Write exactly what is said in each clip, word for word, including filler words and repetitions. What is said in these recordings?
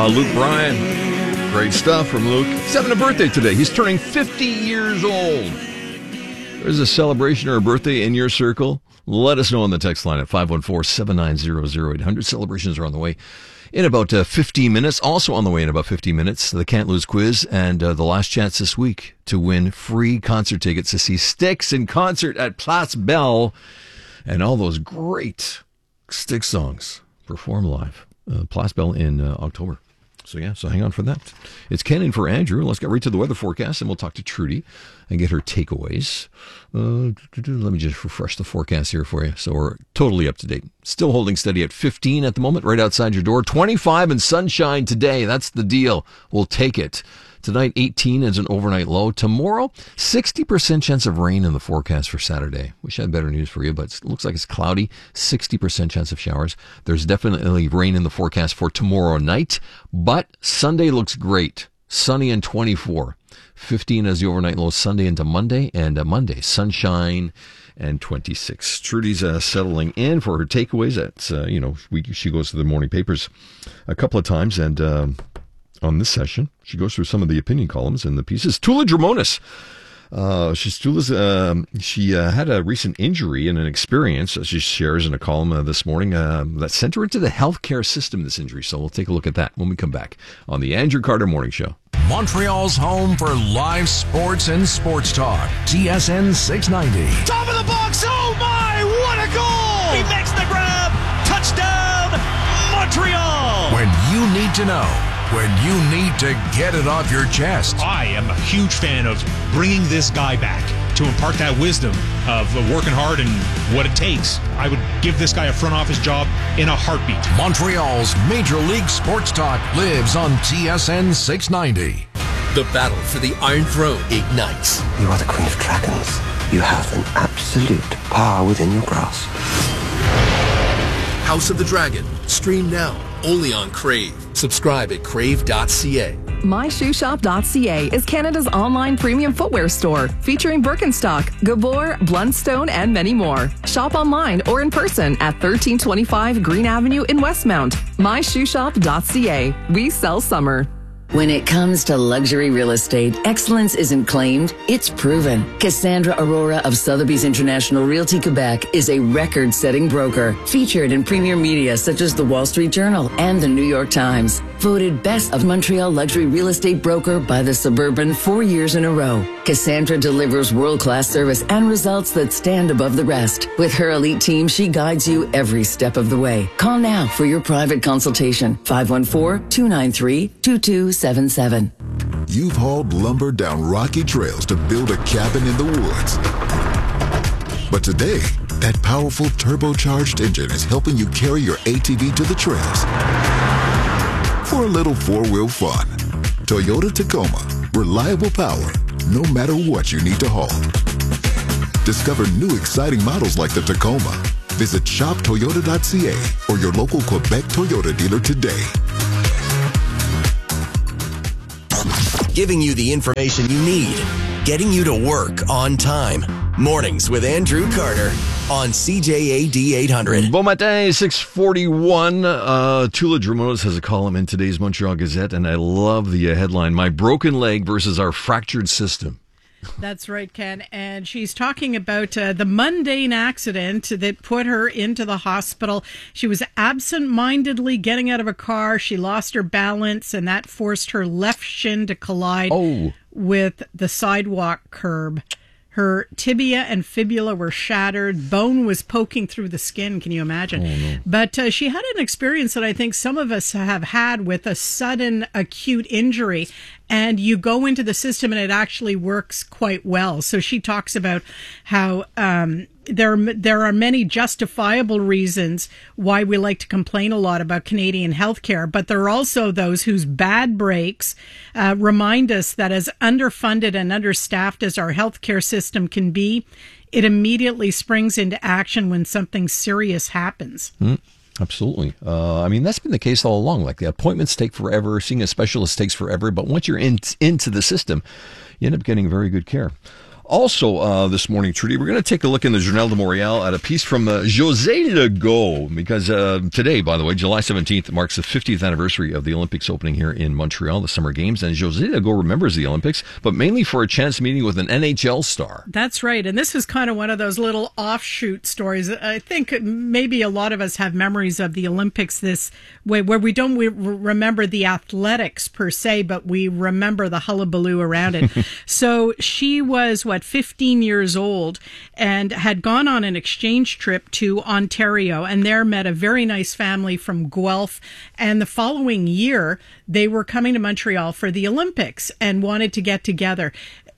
Luke Bryan. Great stuff from Luke. He's having a birthday today. He's turning fifty years old. There's a celebration or a birthday in your circle. Let us know on the text line at five one four, seven nine zero, zero eight hundred. Celebrations are on the way in about uh, fifteen minutes. Also on the way in about fifteen minutes, the Can't Lose quiz and uh, the last chance this week to win free concert tickets to see Styx in concert at Place Belle and all those great Styx songs performed live. Uh, Place Belle in uh, October. So yeah, so hang on for that. It's Ken in for Andrew. Let's get right to the weather forecast, and we'll talk to Trudy and get her takeaways. Uh, let me just refresh the forecast here for you. So we're totally up to date. Still holding steady at fifteen at the moment, right outside your door. twenty-five and sunshine today. That's the deal. We'll take it. Tonight, eighteen is an overnight low. Tomorrow, sixty percent chance of rain in the forecast for Saturday. Wish I had better news for you, but it looks like it's cloudy. sixty percent chance of showers. There's definitely rain in the forecast for tomorrow night, but Sunday looks great. Sunny and twenty-four. fifteen as the overnight low Sunday into Monday, and uh, Monday, sunshine and twenty-six. Trudy's uh, settling in for her takeaways. That's, uh, you know, we, she goes to the morning papers a couple of times, and um, on this session, she goes through some of the opinion columns and the pieces. Tula Dramonis. Uh, she's Tula's, um, she uh, had a recent injury and an experience, as she shares in a column uh, this morning, uh, that sent her into the healthcare system, this injury. So we'll take a look at that when we come back on the Andrew Carter Morning Show. Montreal's home for live sports and sports talk. T S N six ninety. Top of the box. Oh, my. What a goal. He makes the grab. Touchdown, Montreal. When you need to know. When you need to get it off your chest. I am a huge fan of bringing this guy back to impart that wisdom of working hard and what it takes. I would give this guy a front office job in a heartbeat. Montreal's Major League Sports Talk lives on T S N six ninety. The battle for the Iron Throne ignites. You are the Queen of Dragons. You have an absolute power within your grasp. House of the Dragon. Stream now. Only on Crave. Subscribe at crave dot c a. my shoe shop dot c a is Canada's online premium footwear store featuring Birkenstock, Gabor, Blundstone, and many more. Shop online or in person at thirteen twenty-five Green Avenue in Westmount. my shoe shop dot c a. We sell summer. When it comes to luxury real estate, excellence isn't claimed, it's proven. Cassandra Aurora of Sotheby's International Realty Quebec is a record-setting broker, featured in premier media such as the Wall Street Journal and the New York Times. Voted Best of Montreal Luxury Real Estate Broker by the Suburban four years in a row. Cassandra delivers world-class service and results that stand above the rest. With her elite team, she guides you every step of the way. Call now for your private consultation. five one four, two nine three, two two seven seven. You've hauled lumber down rocky trails to build a cabin in the woods. But today, that powerful turbocharged engine is helping you carry your A T V to the trails. For a little four-wheel fun. Toyota Tacoma. Reliable power, no matter what you need to haul. Discover new exciting models like the Tacoma. Visit shop toyota dot c a or your local Quebec Toyota dealer today. Giving you the information you need. Getting you to work on time. Mornings with Andrew Carter on C J A D eight hundred. Bon matin, six forty-one. Uh, Tula Dramonis has a column in today's Montreal Gazette, and I love the uh, headline, My Broken Leg versus Our Fractured System. That's right, Ken. And she's talking about uh, the mundane accident that put her into the hospital. She was absent-mindedly getting out of a car. She lost her balance, and that forced her left shin to collide oh. with the sidewalk curb. Her tibia and fibula were shattered. Bone was poking through the skin. Can you imagine? Oh, no. But uh, she had an experience that I think some of us have had with a sudden acute injury. And you go into the system and it actually works quite well. So she talks about how um, there, there are many justifiable reasons why we like to complain a lot about Canadian healthcare, but there are also those whose bad breaks uh, remind us that as underfunded and understaffed as our healthcare system can be, it immediately springs into action when something serious happens. Mm. Absolutely. Uh, I mean, that's been the case all along. Like the appointments take forever, seeing a specialist takes forever, but once you're in, into the system, you end up getting very good care. Also, uh, this morning, Trudy, we're going to take a look in the Journal de Montréal at a piece from uh, José Legault, because uh, today, by the way, July seventeenth, marks the fiftieth anniversary of the Olympics opening here in Montreal, the Summer Games. And José Legault remembers the Olympics, but mainly for a chance meeting with an N H L star. That's right. And this is kind of one of those little offshoot stories. I think maybe a lot of us have memories of the Olympics this way, where we don't remember the athletics per se, but we remember the hullabaloo around it. So she was, what, fifteen years old and had gone on an exchange trip to Ontario, and there met a very nice family from Guelph. And the following year, they were coming to Montreal for the Olympics and wanted to get together.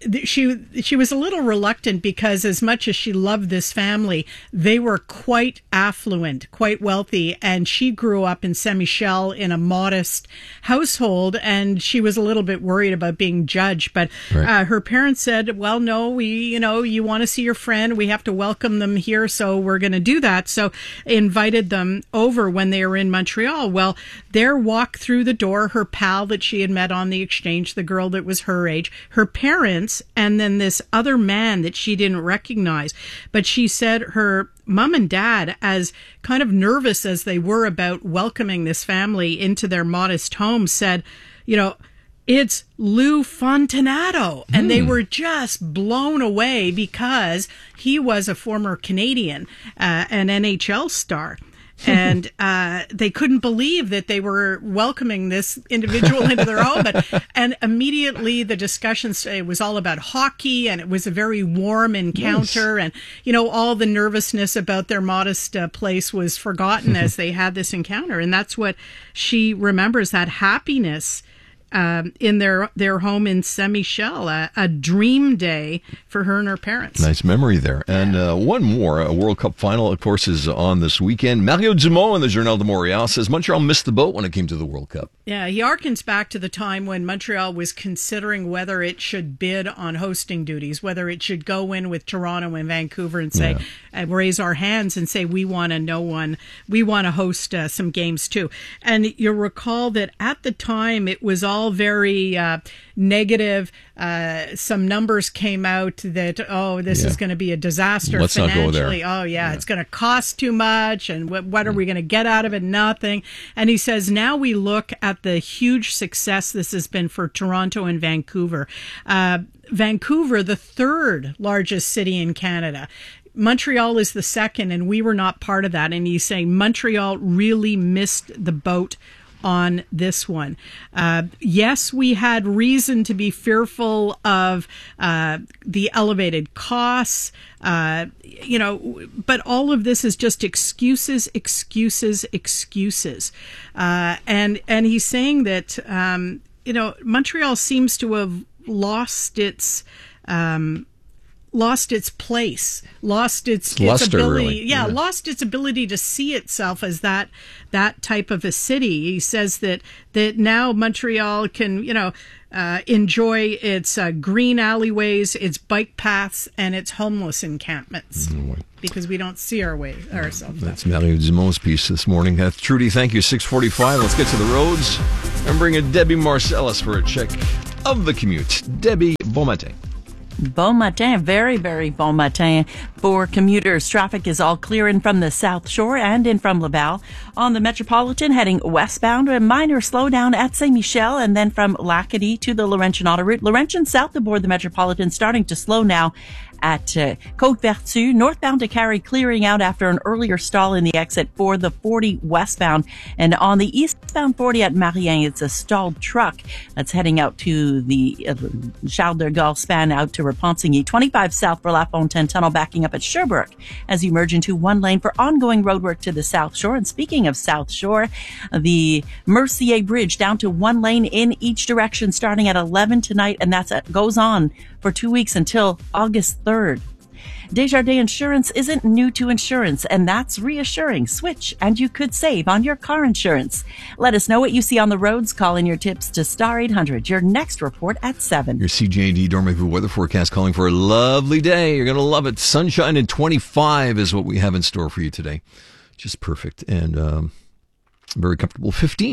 She she was a little reluctant because as much as she loved this family, they were quite affluent, quite wealthy, and she grew up in Saint Michel in a modest household, and she was a little bit worried about being judged. But right. uh, her parents said, well, no, we, you know, you want to see your friend, we have to welcome them here, so we're going to do that. So invited them over when they were in Montreal. Well, their walk through the door, her pal that she had met on the exchange, the girl that was her age, her parents, and then this other man that she didn't recognize. But she said her mom and dad, as kind of nervous as they were about welcoming this family into their modest home, said, you know, it's Lou Fontinato. And mm. they were just blown away because he was a former Canadian, uh, an N H L star. And uh, they couldn't believe that they were welcoming this individual into their home. But, and immediately the discussion, it was all about hockey, and it was a very warm encounter. Nice. And, you know, all the nervousness about their modest uh, place was forgotten as they had this encounter. And that's what she remembers, that happiness Um, in their their home in Saint Michel, a, a dream day for her and her parents. Nice memory there. And uh, one more, a World Cup final, of course, is on this weekend. Mario Dumont in the Journal de Montréal says Montreal missed the boat when it came to the World Cup. Yeah, he harkens back to the time when Montreal was considering whether it should bid on hosting duties, whether it should go in with Toronto and Vancouver and say, yeah. uh, raise our hands and say, we want to know one, we want to host uh, some games too. And you'll recall that at the time it was all very uh, negative. Uh, some numbers came out that, oh, this yeah. is going to be a disaster Let's financially. Not go there. Oh, yeah, yeah, it's going to cost too much. And what, what are mm. we going to get out of it? Nothing. And he says, now we look at the huge success this has been for Toronto and Vancouver. Uh, Vancouver, the third largest city in Canada. Montreal is the second, and we were not part of that. And he's saying Montreal really missed the boat on this one. Uh, yes, we had reason to be fearful of uh, the elevated costs, uh, you know, but all of this is just excuses, excuses, excuses. Uh, and, and he's saying that, um, you know, Montreal seems to have lost its, um, lost its place, lost its, its Luster, ability, really. yeah, yeah, lost its ability to see itself as that that type of a city. He says that that now Montreal can, you know, uh, enjoy its uh, green alleyways, its bike paths, and its homeless encampments. Mm-hmm. Because we don't see our way ourselves. That's Mario Dumont's piece this morning. Uh, Trudy, thank you. six forty-five. Let's get to the roads. I'm bringing Debbie Marcellus for a check of the commute. Debbie, bon matin. Bon matin, very, very bon matin for commuters. Traffic is all clear in from the South Shore and in from Laval. On the Metropolitan, heading westbound, a minor slowdown at Saint Michel, and then from Lacadie to the Laurentian Autoroute. Laurentian south aboard the Metropolitan starting to slow now at uh, Côte-Vertu. Northbound to Carrie clearing out after an earlier stall in the exit for the forty westbound. And on the eastbound forty at Mariens, it's a stalled truck that's heading out to the uh, Charles de Gaulle span out to Repentigny. twenty-five south for La Fontaine Tunnel backing up at Sherbrooke as you merge into one lane for ongoing roadwork to the South Shore. And speaking of South Shore, the Mercier Bridge down to one lane in each direction starting at eleven tonight, and that's it goes on for two weeks until August third. Desjardins Insurance isn't new to insurance, and that's reassuring. Switch, and you could save on your car insurance. Let us know what you see on the roads. Call in your tips to star eight hundred. Your next report at seven. Your C J A D Dormez-vous weather forecast calling for a lovely day. You're going to love it. Sunshine and twenty-five is what we have in store for you today. Just perfect and um, very comfortable. fifteen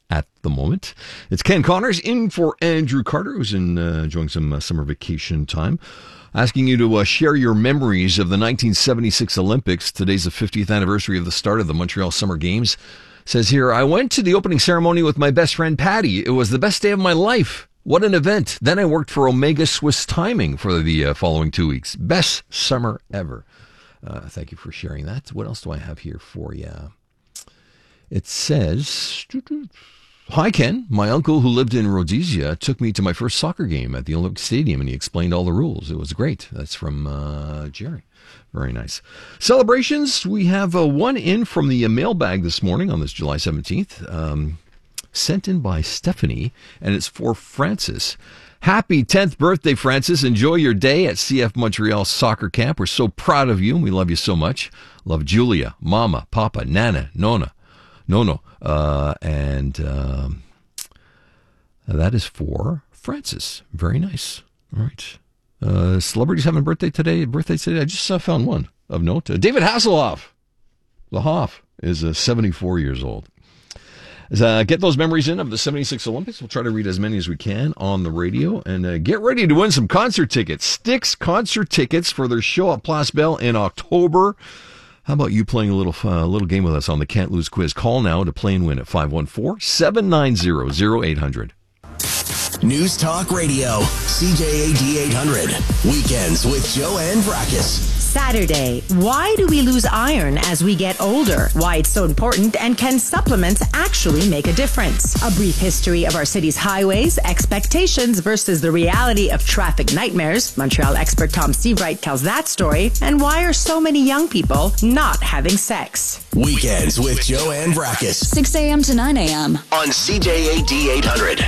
at the moment. It's Ken Connors in for Andrew Carter, who's in, uh, enjoying some uh, summer vacation time. Asking you to uh, share your memories of the nineteen seventy-six Olympics. Today's the fiftieth anniversary of the start of the Montreal Summer Games. Says here, I went to the opening ceremony with my best friend Patty. It was the best day of my life. What an event. Then I worked for Omega Swiss Timing for the uh, following two weeks. Best summer ever. Uh, thank you for sharing that. What else do I have here for you? It says, hi, Ken. My uncle who lived in Rhodesia took me to my first soccer game at the Olympic Stadium, and he explained all the rules. It was great. That's from uh, Jerry. Very nice. Celebrations. We have uh, one in from the uh, mailbag this morning on this July seventeenth. Um, sent in by Stephanie, and it's for Francis. Happy tenth birthday, Francis. Enjoy your day at C F Montreal Soccer Camp. We're so proud of you, and we love you so much. Love Julia, Mama, Papa, Nana, Nona, Nono. Uh, and um, that is for Francis. Very nice. All right. Uh, celebrities having birthday today. Birthdays today. I just uh, found one of note. Uh, David Hasselhoff. The Hoff is uh, seventy-four years old. Uh, get those memories in of the seventy-six Olympics. We'll try to read as many as we can on the radio. And uh, get ready to win some concert tickets. Styx concert tickets for their show at Place Belle in October. How about you playing a little uh, little game with us on the Can't Lose quiz? Call now to play and win at five one four, seven nine zero, zero eight hundred. News Talk Radio, C J A D eight hundred. Weekends with Joanne Vrackus. Saturday. Why do we lose iron as we get older? Why it's so important, and can supplements actually make a difference? A brief history of our city's highways, expectations versus the reality of traffic nightmares. Montreal expert Tom Seawright tells that story. And why are so many young people not having sex? Weekends with Joanne Vrackus. six a.m. to nine a.m. on C J A D eight hundred.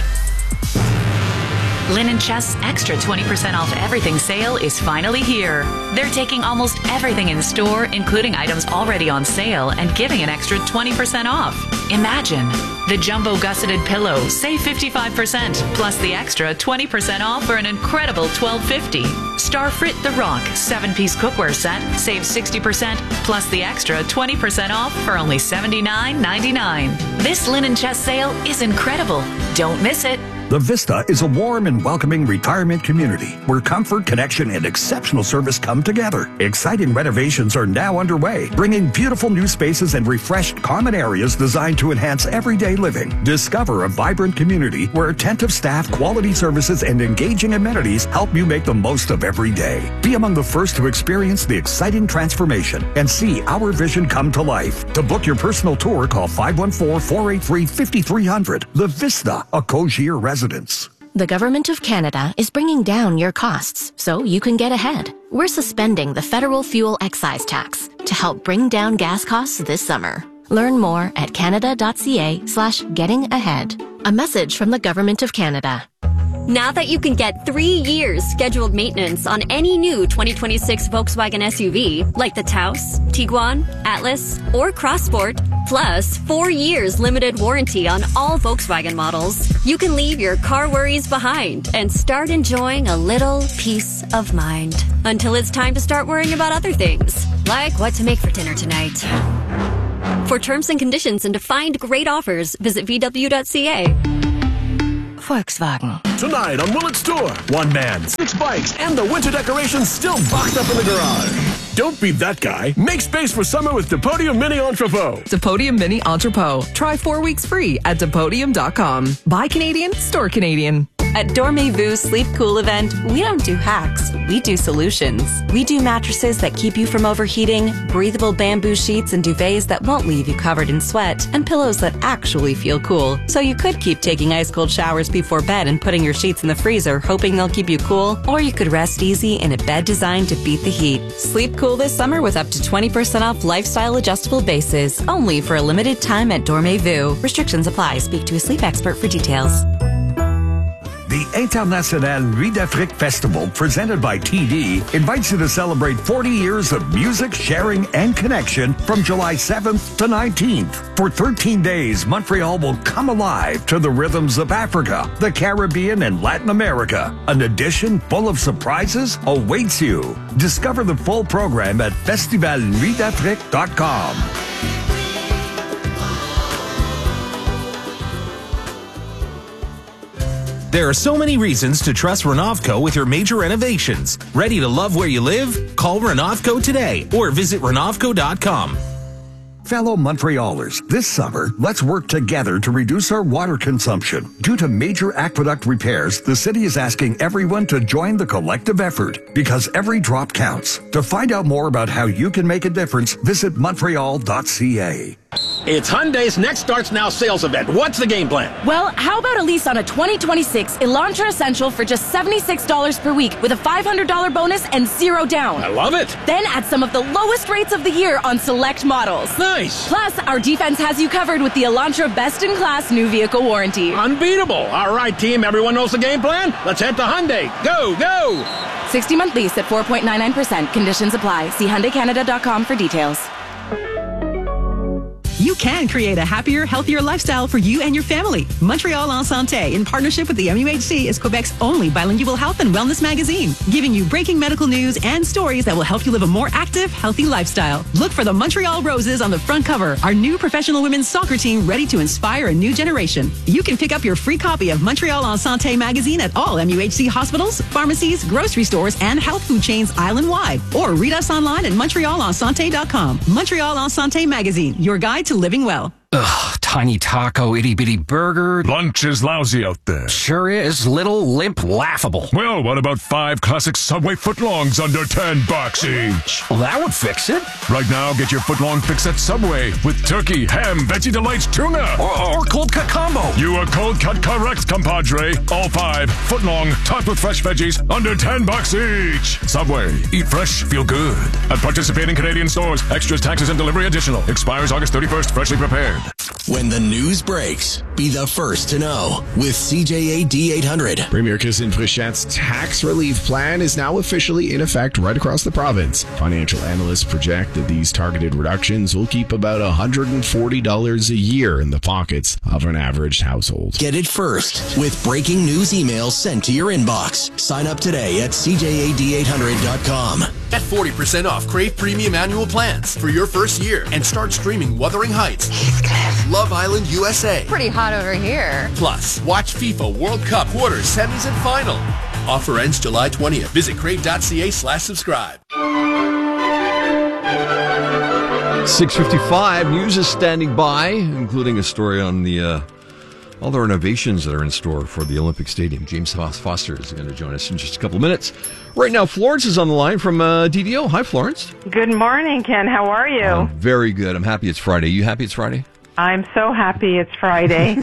Linen Chest's extra twenty percent off everything sale is finally here. They're taking almost everything in store, including items already on sale, and giving an extra twenty percent off. Imagine the jumbo gusseted pillow, save fifty-five percent, plus the extra twenty percent off for an incredible twelve fifty. Starfrit the Rock seven-piece cookware set, save sixty percent, plus the extra twenty percent off for only seventy-nine ninety-nine. This Linen Chest sale is incredible. Don't miss it. The Vista is a warm and welcoming retirement community where comfort, connection, and exceptional service come together. Exciting renovations are now underway, bringing beautiful new spaces and refreshed common areas designed to enhance everyday living. Discover a vibrant community where attentive staff, quality services, and engaging amenities help you make the most of every day. Be among the first to experience the exciting transformation and see our vision come to life. To book your personal tour, call five one four, four eight three, five three zero zero. The Vista, a Cogier residence. The Government of Canada is bringing down your costs so you can get ahead. We're suspending the federal fuel excise tax to help bring down gas costs this summer. Learn more at canada.ca slash getting ahead. A message from the Government of Canada. Now that you can get three years scheduled maintenance on any new twenty twenty-six Volkswagen S U V, like the Taos, Tiguan, Atlas, or Crossport, plus four years limited warranty on all Volkswagen models, you can leave your car worries behind and start enjoying a little peace of mind. Until it's time to start worrying about other things, like what to make for dinner tonight. For terms and conditions and to find great offers, visit V W dot C A. Volkswagen. Tonight on Willet's Tour, one man, six bikes, and the winter decorations still boxed up in the garage. Don't be that guy. Make space for summer with Depodium Mini Entrepot. Depodium Mini Entrepot. Try four weeks free at Depodium dot com. Buy Canadian, store Canadian. At Dormez-vous Sleep Cool event, we don't do hacks, we do solutions. We do mattresses that keep you from overheating, breathable bamboo sheets and duvets that won't leave you covered in sweat, and pillows that actually feel cool. So you could keep taking ice cold showers before bed and putting your sheets in the freezer, hoping they'll keep you cool, or you could rest easy in a bed designed to beat the heat. Sleep cool this summer with up to twenty percent off lifestyle adjustable bases, only for a limited time at Dormez-vous. Restrictions apply. Speak to a sleep expert for details. The International Nuit d'Afrique Festival, presented by T D, invites you to celebrate forty years of music, sharing, and connection from July seventh to nineteenth. For thirteen days, Montreal will come alive to the rhythms of Africa, the Caribbean, and Latin America. An edition full of surprises awaits you. Discover the full program at festival nuit d'afrique dot com. There are so many reasons to trust Renovco with your major renovations. Ready to love where you live? Call Renovco today or visit renovco dot com. Fellow Montrealers, this summer, let's work together to reduce our water consumption. Due to major aqueduct repairs, the city is asking everyone to join the collective effort because every drop counts. To find out more about how you can make a difference, visit montreal dot c a. It's Hyundai's Next Starts Now sales event. What's the game plan? Well, how about a lease on a twenty twenty-six Elantra Essential for just seventy-six dollars per week with a five hundred dollars bonus and zero down? I love it. Then add some of the lowest rates of the year on select models. Nice. Plus, our defense has you covered with the Elantra best-in-class new vehicle warranty. Unbeatable. All right, team. Everyone knows the game plan? Let's head to Hyundai. Go, go. sixty-month lease at four point nine nine percent. Conditions apply. See Hyundai Canada dot com for details. You can create a happier, healthier lifestyle for you and your family. Montreal en Santé, in partnership with the M U H C, is Quebec's only bilingual health and wellness magazine, giving you breaking medical news and stories that will help you live a more active, healthy lifestyle. Look for the Montreal Roses on the front cover, our new professional women's soccer team ready to inspire a new generation. You can pick up your free copy of Montreal en Santé magazine at all M U H C hospitals, pharmacies, grocery stores, and health food chains island-wide. Or read us online at montreal en santé dot com. Montreal en Santé magazine, your guide to living well. Ugh, tiny taco, itty bitty burger. Lunch is lousy out there. Sure is. Little, limp, laughable. Well, what about five classic Subway footlongs under ten bucks each? Well, that would fix it. Right now, get your footlong fix at Subway with turkey, ham, veggie delights, tuna. Or, or cold cut combo. You are cold cut correct, compadre. All five footlong, topped with fresh veggies, under ten bucks each. Subway. Eat fresh, feel good. At participating Canadian stores. Extras, taxes, and delivery additional. Expires August thirty-first. Freshly prepared. When the news breaks, be the first to know with C J A D eight hundred. Premier Christine Frichette's tax relief plan is now officially in effect right across the province. Financial analysts project that these targeted reductions will keep about one hundred forty dollars a year in the pockets of an average household. Get it first with breaking news emails sent to your inbox. Sign up today at C J A D eight hundred dot com. Get forty percent off Crave Premium annual plans for your first year and start streaming Wuthering Heights, Love Island U S A. Pretty hot over here. Plus, watch FIFA World Cup quarters, semis, and final. Offer ends July twentieth. Visit crave dot c a slash subscribe. six fifty-five, news is standing by, including a story on the uh, all the renovations that are in store for the Olympic Stadium. James Foster is going to join us in just a couple of minutes. Right now, Florence is on the line from uh, D D O. Hi, Florence. Good morning, Ken. How are you? I'm very good. I'm happy it's Friday. You happy it's Friday? I'm so happy it's Friday.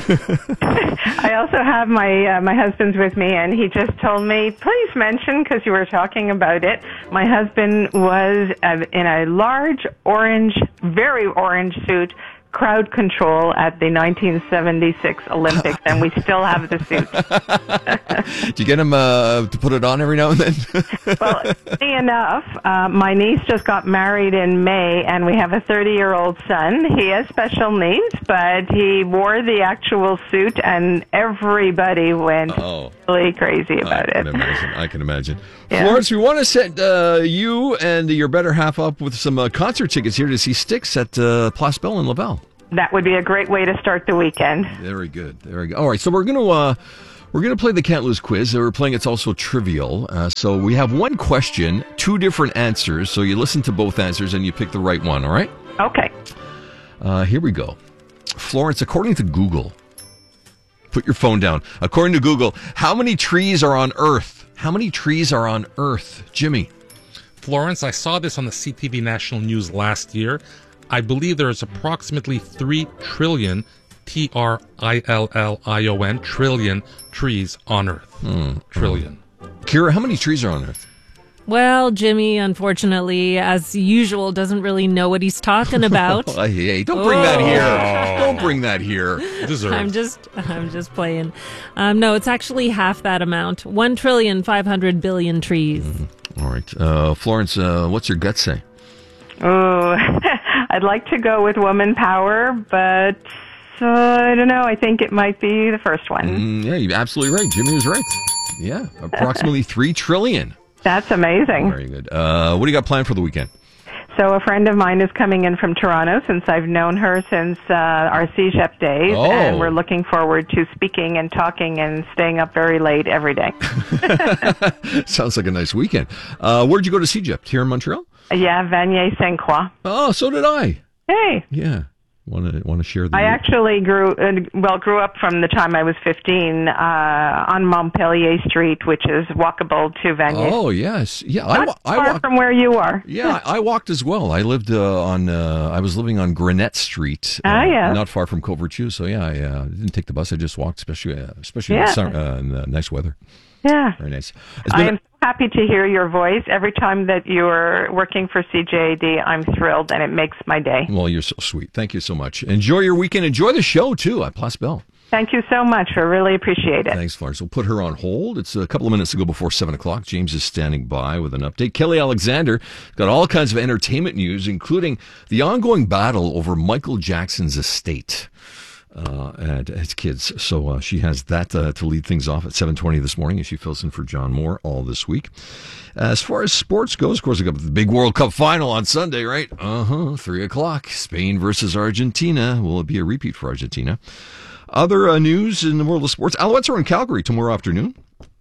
I also have my uh, my husband's with me, and he just told me, please mention, because you were talking about it, my husband was uh, in a large orange, very orange suit, crowd control at the nineteen seventy-six Olympics, and we still have the suit. Do you get him uh, to put it on every now and then? Well, funny enough, uh, my niece just got married in May, and we have a thirty-year-old son. He has special needs, but he wore the actual suit, and everybody went oh. really crazy about I it. Can imagine. I can imagine. Yeah. Florence, we want to set uh, you and your better half up with some uh, concert tickets here to see Styx at uh, Place Belle in Laval. That would be a great way to start the weekend. Very good. Very good. All right, so we're going to uh, we're going to play the Can't Lose quiz. We're playing It's Also Trivial. Uh, so we have one question, two different answers. So you listen to both answers and you pick the right one. All right? Okay. Uh, here we go. Florence, according to Google, put your phone down. According to Google, how many trees are on Earth? How many trees are on Earth? Jimmy. Florence, I saw this on the C T V National News last year. I believe there is approximately three trillion, T R I L L I O N, trillion trees on Earth. Hmm. Trillion. Kira, how many trees are on Earth? Well, Jimmy, unfortunately, as usual, doesn't really know what he's talking about. Oh, hey, don't bring oh. that here. Don't bring that here. Deserved. I'm just, I'm just playing. Um, no, it's actually half that amount. One trillion five hundred billion trees. Mm-hmm. All right, uh, Florence, uh, what's your gut say? Oh, I'd like to go with woman power, but uh, I don't know. I think it might be the first one. Mm, yeah, you're absolutely right. Jimmy was right. Yeah, approximately three trillion. That's amazing. Very good. Uh, what do you got planned for the weekend? So a friend of mine is coming in from Toronto since I've known her since uh, our C G E P days, Oh. and we're looking forward to speaking and talking and staying up very late every day. Sounds like a nice weekend. Uh, where'd you go to C G E P? Here in Montreal? Yeah, Vanier Saint Croix. Oh, so did I. Hey. Yeah. Want to want to share the. I actually grew uh, well grew up from the time I was fifteen uh, on Montpellier Street, which is walkable to Vanier. Oh yes, yeah. Not I, wa- I far walked from where you are. Yeah, I walked as well. I lived uh, on. Uh, I was living on Grenette Street. Uh, Ah, yeah. Not far from Coverture. So yeah, I uh, didn't take the bus. I just walked, especially uh, especially in, Yeah. the summer, uh, in the nice weather. Yeah. Very nice. It's I been- am so happy to hear your voice. Every time that you're working for C J A D, I'm thrilled, and it makes my day. Well, you're so sweet. Thank you so much. Enjoy your weekend. Enjoy the show too at Place Belle. Thank you so much. I really appreciate it. Thanks, Florence. We'll put her on hold. It's a couple of minutes to go before seven o'clock. James is standing by with an update. Kelly Alexander got all kinds of entertainment news, including the ongoing battle over Michael Jackson's estate. Uh, and his kids. So uh, she has that uh, to lead things off at seven twenty this morning as she fills in for John Moore all this week. As far as sports goes, of course, we got the big World Cup final on Sunday, right? Uh-huh, three o'clock. Spain versus Argentina. Will it be a repeat for Argentina? Other uh, news in the world of sports. Alouettes are in Calgary tomorrow afternoon.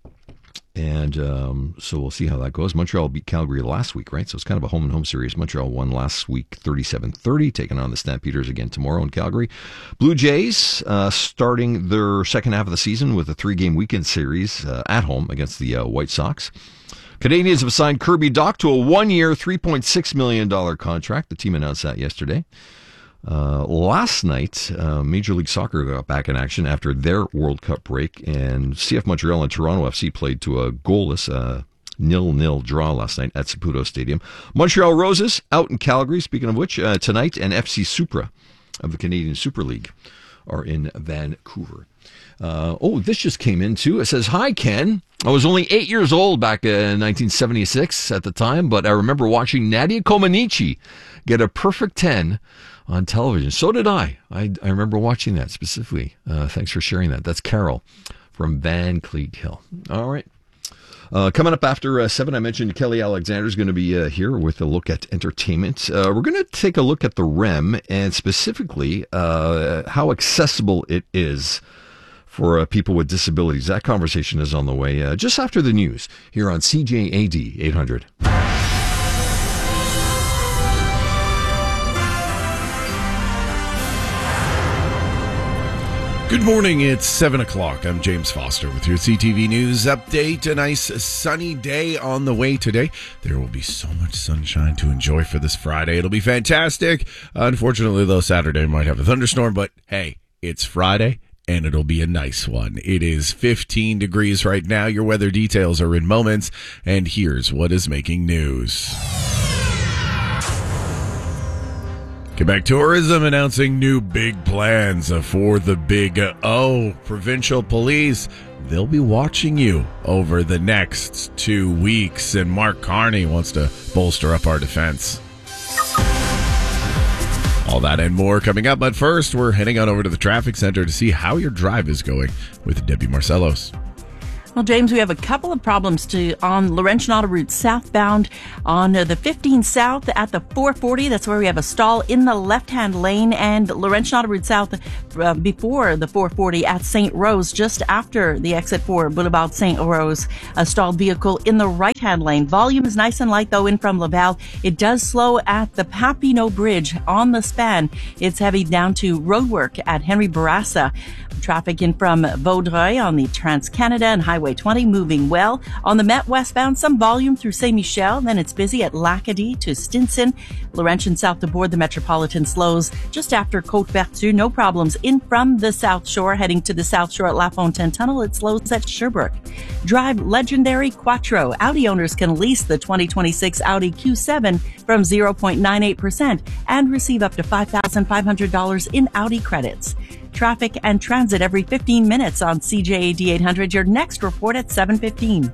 And um, so we'll see how that goes. Montreal beat Calgary last week, right? So it's kind of a home-and-home series. Montreal won last week thirty-seven thirty, taking on the Stampeders again tomorrow in Calgary. Blue Jays uh, starting their second half of the season with a three-game weekend series uh, at home against the uh, White Sox. Canadians have signed Kirby Dach to a one-year, three point six million dollars contract. The team announced that yesterday. Uh, last night, uh, Major League Soccer got back in action after their World Cup break, and C F Montreal and Toronto F C played to a goalless uh, nil-nil draw last night at Saputo Stadium. Montreal Roses out in Calgary, speaking of which, uh, tonight, and F C Supra of the Canadian Super League are in Vancouver. Uh, oh, this just came in too. It says, "Hi, Ken. I was only eight years old back in nineteen seventy-six at the time, but I remember watching Nadia Comaneci get a perfect ten on television." So did I. I, I remember watching that specifically. Uh, thanks for sharing that. That's Carol from Van Cleet Hill. All right. Uh, coming up after uh, seven, I mentioned Kelly Alexander is going to be uh, here with a look at entertainment. Uh, we're going to take a look at the R E M and specifically uh, how accessible it is for uh, people with disabilities. That conversation is on the way uh, just after the news here on C J A D eight hundred. Good morning, it's seven o'clock. I'm James Foster with your C T V News update. A nice sunny day on the way today. There will be so much sunshine to enjoy for this Friday. It'll be fantastic. Unfortunately, though, Saturday might have a thunderstorm, but hey, it's Friday and it'll be a nice one. It is fifteen degrees right now. Your weather details are in moments, and here's what is making news. Quebec Tourism announcing new big plans for the Big O. Provincial Police, they'll be watching you over the next two weeks. And Mark Carney wants to bolster up our defense. All that and more coming up. But first, we're heading on over to the traffic center to see how your drive is going with Debbie Marcellos. Well, James, we have a couple of problems to on Laurentian Auto Route southbound on uh, the fifteen South at the four forty. That's where we have a stall in the left-hand lane, and Laurentian Auto Route South uh, before the four forty at Saint Rose, just after the exit for Boulevard Saint Rose. A stalled vehicle in the right-hand lane. Volume is nice and light, though, in from Laval. It does slow at the Papineau Bridge on the span. It's heavy down to roadwork at Henry Bourassa. Traffic in from Vaudreuil on the Trans-Canada and Highway twenty moving well. On the Met westbound, some volume through Saint-Michel. Then it's busy at Lacadie to Stinson. Laurentian south to board the Metropolitan slows just after Côte-Vertu. No problems in from the South Shore. Heading to the South Shore at La Fontaine Tunnel, it slows at Sherbrooke. Drive legendary Quattro. Audi owners can lease the twenty twenty-six Audi Q seven from zero point nine eight percent and receive up to five thousand five hundred dollars in Audi credits. Traffic and transit every fifteen minutes on C J A D eight hundred. Your next report at seven fifteen.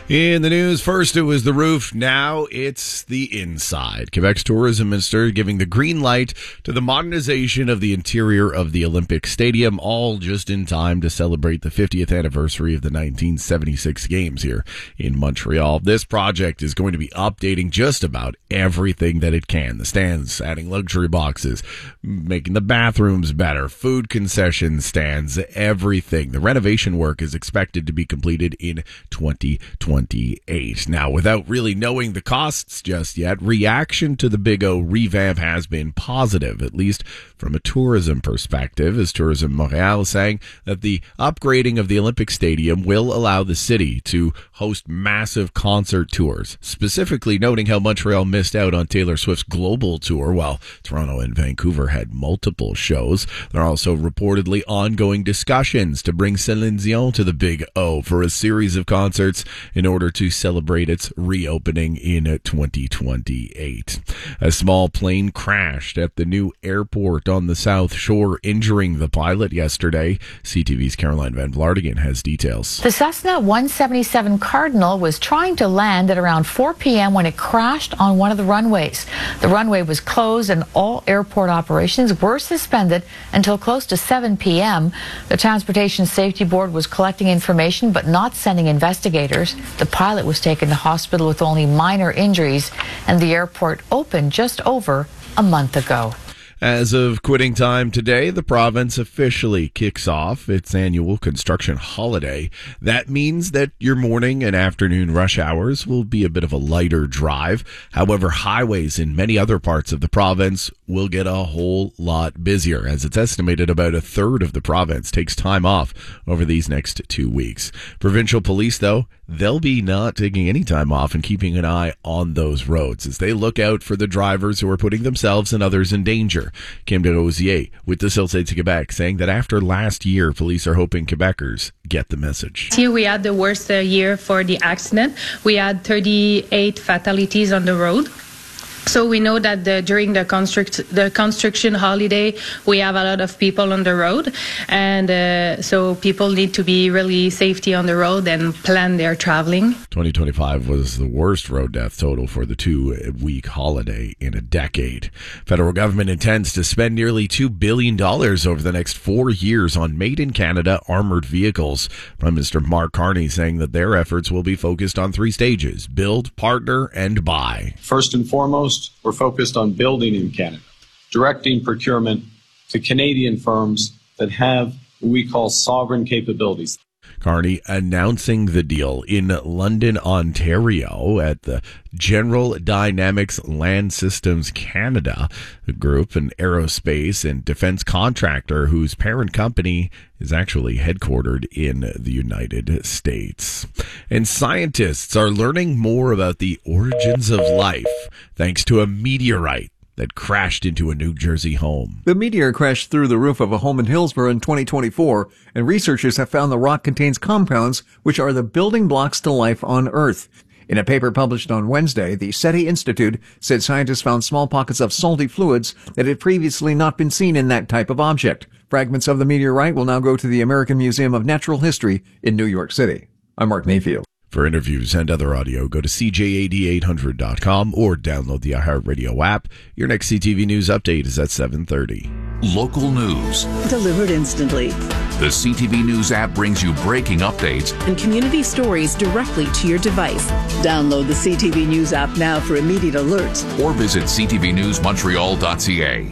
In the news, first it was the roof, now it's the inside. Quebec's tourism minister giving the green light to the modernization of the interior of the Olympic Stadium, all just in time to celebrate the fiftieth anniversary of the nineteen seventy-six games here in Montreal. This project is going to be updating just about everything that it can. The stands, adding luxury boxes, making the bathrooms better, food concession stands, everything. The renovation work is expected to be completed in twenty twenty-eight. Now, without really knowing the costs just yet, reaction to the Big O revamp has been positive, at least from a tourism perspective, as Tourism Montréal is saying that the upgrading of the Olympic Stadium will allow the city to host massive concert tours, specifically noting how Montreal missed out on Taylor Swift's global tour while Toronto and Vancouver had multiple shows. There are also reportedly ongoing discussions to bring Céline Dion to the Big O for a series of concerts in order to celebrate its reopening in twenty twenty-eight. A small plane crashed at the new airport on the South Shore, injuring the pilot yesterday. C T V's Caroline Van Vlartigan has details. The Cessna one seventy-seven Cardinal was trying to land at around four p.m. when it crashed on one of the runways. The runway was closed and all airport operations were suspended until close to seven p.m. The Transportation Safety Board was collecting information but not sending investigators. The pilot was taken to hospital with only minor injuries, and the airport opened just over a month ago. As of quitting time today, the province officially kicks off its annual construction holiday. That means that your morning and afternoon rush hours will be a bit of a lighter drive. However, highways in many other parts of the province will get a whole lot busier, as it's estimated about a third of the province takes time off over these next two weeks. Provincial police, though, they'll be not taking any time off and keeping an eye on those roads as they look out for the drivers who are putting themselves and others in danger. Kim Desrosiers with the Société Québec saying that after last year, police are hoping Quebecers get the message. Here we had the worst uh, year for the accident. We had thirty-eight fatalities on the road. So we know that the, during the construct the construction holiday, we have a lot of people on the road, and uh, so people need to be really safety on the road and plan their traveling. twenty twenty-five was the worst road death total for the two-week holiday in a decade. Federal government intends to spend nearly two billion dollars over the next four years on made-in-Canada armored vehicles. Prime Minister Mark Carney saying that their efforts will be focused on three stages: build, partner, and buy. First and foremost, we're focused on building in Canada, directing procurement to Canadian firms that have what we call sovereign capabilities. Carney announcing the deal in London, Ontario at the General Dynamics Land Systems Canada group, an aerospace and defense contractor whose parent company is actually headquartered in the United States. And scientists are learning more about the origins of life thanks to a meteorite that crashed into a New Jersey home. The meteor crashed through the roof of a home in Hillsborough in twenty twenty-four, and researchers have found the rock contains compounds which are the building blocks to life on Earth. In a paper published on Wednesday, the SETI Institute said scientists found small pockets of salty fluids that had previously not been seen in that type of object. Fragments of the meteorite will now go to the American Museum of Natural History in New York City. I'm Mark Mayfield. For interviews and other audio, go to C J A D eight hundred dot com or download the iHeartRadio app. Your next C T V News update is at seven thirty. Local news. Delivered instantly. The C T V News app brings you breaking updates and community stories directly to your device. Download the C T V News app now for immediate alerts. Or visit c t v news montreal dot c a.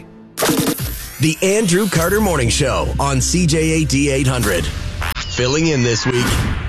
The Andrew Carter Morning Show on C J A D eight hundred. Filling in this week,